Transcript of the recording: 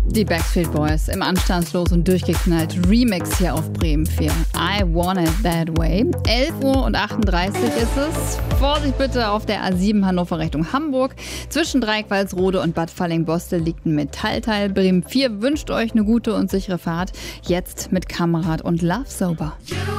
Die Backstreet Boys im anstandslos und durchgeknallt Remix hier auf Bremen 4. I Want It That Way. 11:38 Uhr ist es. Vorsicht bitte auf der A7 Hannover Richtung Hamburg. Zwischen Dreieck-Walsrode und Bad Falling-Bostel liegt ein Metallteil. Bremen 4 wünscht euch eine gute und sichere Fahrt. Jetzt mit Kamerad und Love Sober.